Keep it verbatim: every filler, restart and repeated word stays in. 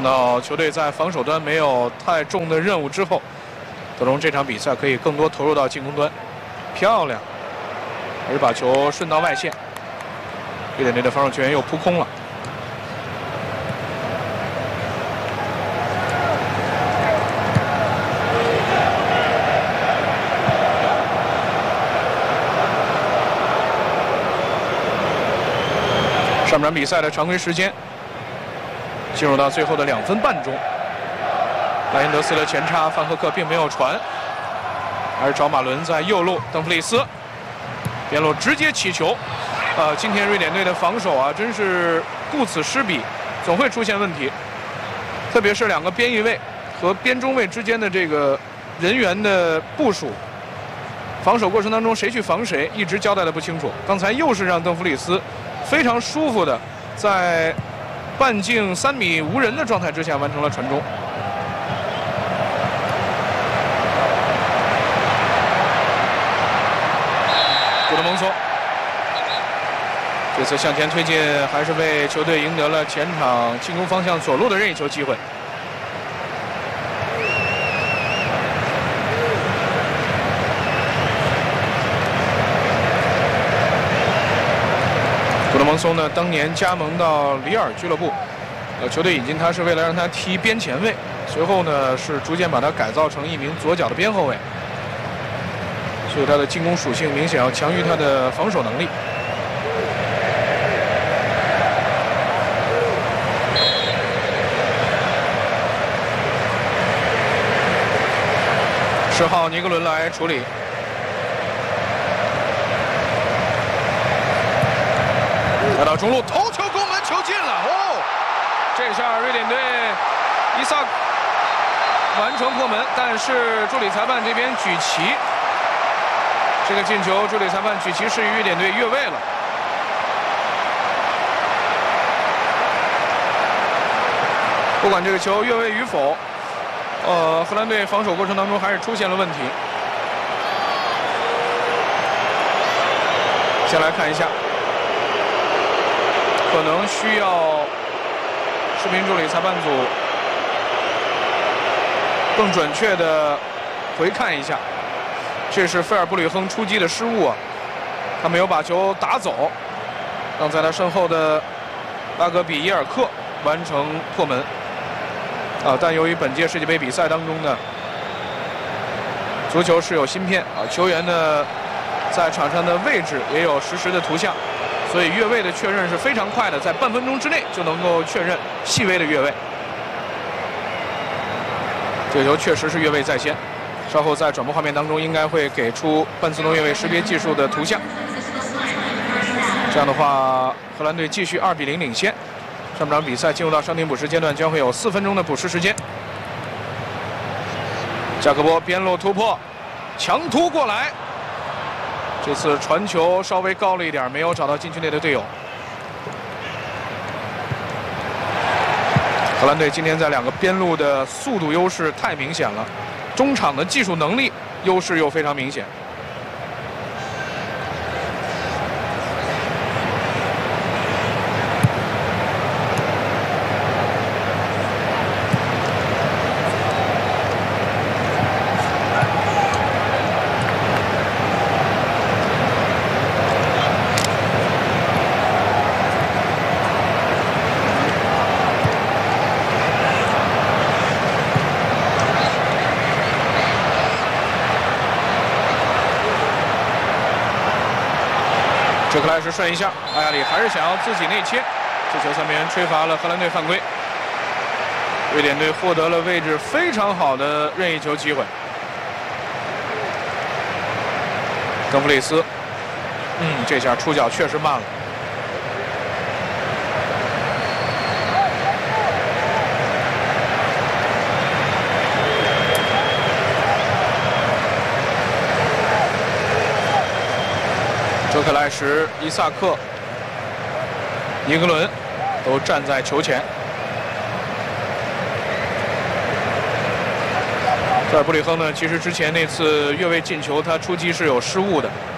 到球队在防守端没有太重的任务之后，德容这场比赛可以更多投入到进攻端，漂亮，而把球顺到外线，瑞典队的防守球员又扑空了。 上场比赛的常规时间进入到最后的两分半钟，莱因德斯的前插，范赫克并没有传，而找马伦在右路，邓弗里斯边路直接起球。呃，今天瑞典队的防守啊，真是顾此失彼，总会出现问题，特别是两个边翼位和边中卫之间的这个人员的部署。 防守过程当中，谁去防谁，一直交代的不清楚。刚才又是让邓弗里斯非常舒服的在半径三米无人的状态之下完成了传中。古德蒙松这次向前推进，还是为球队赢得了前场进攻方向左路的任意球机会。 古德蒙松呢，当年加盟到里尔俱乐部，呃，球队引进他是为了让他踢边前卫，随后呢是逐渐把他改造成一名左脚的边后卫，所以他的进攻属性明显要强于他的防守能力。十号尼格伦来处理。 来到中路，头球攻门，球进了！哦，这下瑞典队伊萨完成破门，但是助理裁判这边举旗，这个进球助理裁判举旗示意瑞典队越位了。不管这个球越位与否，呃，荷兰队防守过程当中还是出现了问题。先来看一下。 可能需要视频助理裁判组更准确的回看一下，这是菲尔布吕亨出击的失误啊，他没有把球打走，让在他身后的拉格比耶尔克完成破门啊。但由于本届世界杯比赛当中呢，足球是有芯片啊，球员呢在场上的位置也有实时的图像。 所以越位的确认是非常快的，在半分钟之内就能够确认细微的越位。这个球确实是越位在先，稍后在转播画面当中应该会给出半自动越位识别技术的图像。这样的话，荷兰队继续二比零领先。上半场比赛进入到伤停补时阶段，将会有四分钟的补时时间。加克波边路突破，强突过来。 这次传球稍微高了一点，没有找到禁区内的队友。荷兰队今天在两个边路的速度优势太明显了，中场的技术能力优势又非常明显。这克莱什顺一下，艾亚里还是想要自己内切，这球三边吹罚了荷兰队犯规。瑞典队获得了位置非常好的任意球机会。邓弗里斯，嗯，这下出脚确实慢了。周克莱什、伊萨克、尼格伦都站在球前。菲尔布里亨呢，其实之前那次越位进球，他出击是有失误的。